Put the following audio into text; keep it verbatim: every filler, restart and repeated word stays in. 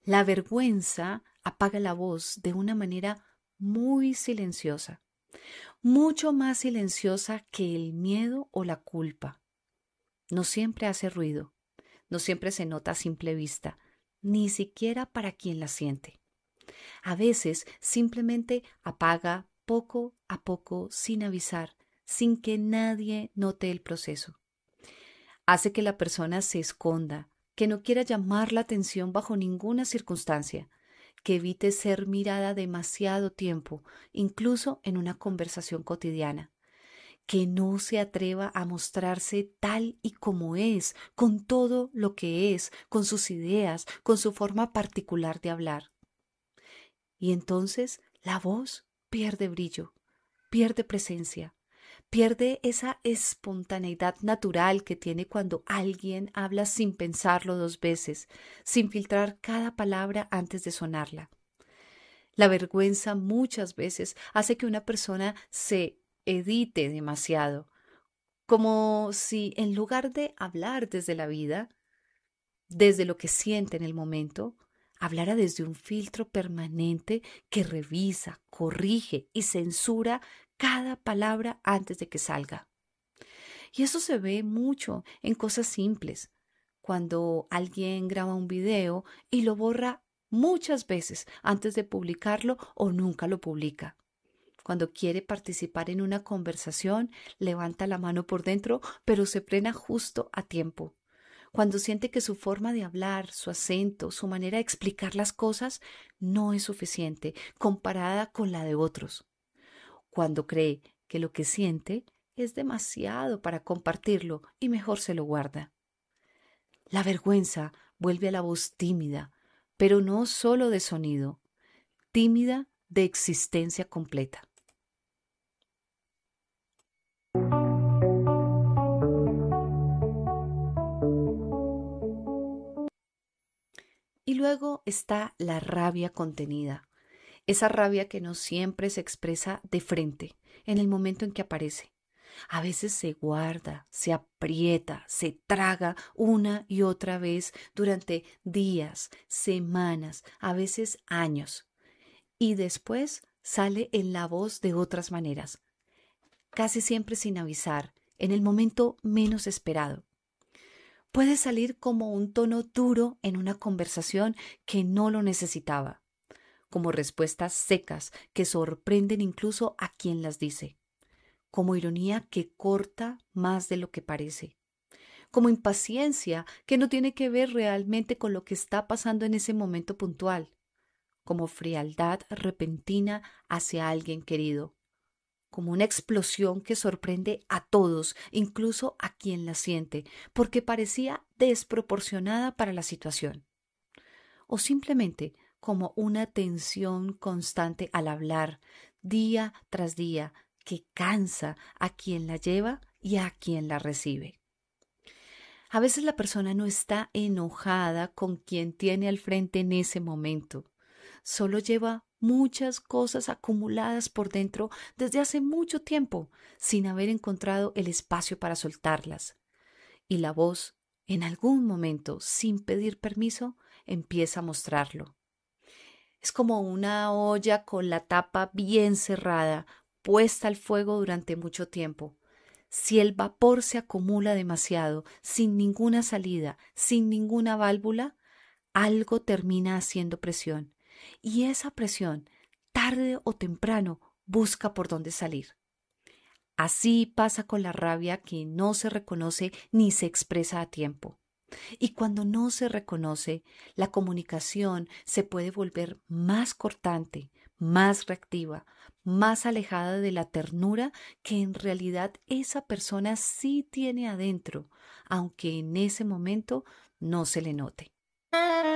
La vergüenza apaga la voz de una manera muy silenciosa, mucho más silenciosa que el miedo o la culpa. No siempre hace ruido, no siempre se nota a simple vista, ni siquiera para quien la siente. A veces simplemente apaga poco a poco sin avisar, sin que nadie note el proceso. Hace que la persona se esconda, que no quiera llamar la atención bajo ninguna circunstancia, que evite ser mirada demasiado tiempo, incluso en una conversación cotidiana, que no se atreva a mostrarse tal y como es, con todo lo que es, con sus ideas, con su forma particular de hablar. Y entonces la voz pierde brillo, pierde presencia, pierde esa espontaneidad natural que tiene cuando alguien habla sin pensarlo dos veces, sin filtrar cada palabra antes de sonarla. La vergüenza muchas veces hace que una persona se edite demasiado, como si en lugar de hablar desde la vida, desde lo que siente en el momento, hablara desde un filtro permanente que revisa, corrige y censura cada palabra antes de que salga. Y eso se ve mucho en cosas simples, cuando alguien graba un video y lo borra muchas veces antes de publicarlo o nunca lo publica. Cuando quiere participar en una conversación, levanta la mano por dentro, pero se frena justo a tiempo. Cuando siente que su forma de hablar, su acento, su manera de explicar las cosas no es suficiente comparada con la de otros. Cuando cree que lo que siente es demasiado para compartirlo y mejor se lo guarda. La vergüenza vuelve a la voz tímida, pero no solo de sonido, tímida de existencia completa. Y luego está la rabia contenida, esa rabia que no siempre se expresa de frente, en el momento en que aparece. A veces se guarda, se aprieta, se traga una y otra vez durante días, semanas, a veces años. Y después sale en la voz de otras maneras, casi siempre sin avisar, en el momento menos esperado. Puede salir como un tono duro en una conversación que no lo necesitaba, como respuestas secas que sorprenden incluso a quien las dice, como ironía que corta más de lo que parece, como impaciencia que no tiene que ver realmente con lo que está pasando en ese momento puntual, como frialdad repentina hacia alguien querido, como una explosión que sorprende a todos, incluso a quien la siente, porque parecía desproporcionada para la situación, o simplemente como una tensión constante al hablar, día tras día, que cansa a quien la lleva y a quien la recibe. A veces la persona no está enojada con quien tiene al frente en ese momento. Solo lleva muchas cosas acumuladas por dentro desde hace mucho tiempo, sin haber encontrado el espacio para soltarlas. Y la voz, en algún momento, sin pedir permiso, empieza a mostrarlo. Es como una olla con la tapa bien cerrada, puesta al fuego durante mucho tiempo. Si el vapor se acumula demasiado, sin ninguna salida, sin ninguna válvula, algo termina haciendo presión. Y esa presión, tarde o temprano, busca por dónde salir. Así pasa con la rabia que no se reconoce ni se expresa a tiempo. Y cuando no se reconoce, la comunicación se puede volver más cortante, más reactiva, más alejada de la ternura que en realidad esa persona sí tiene adentro, aunque en ese momento no se le note.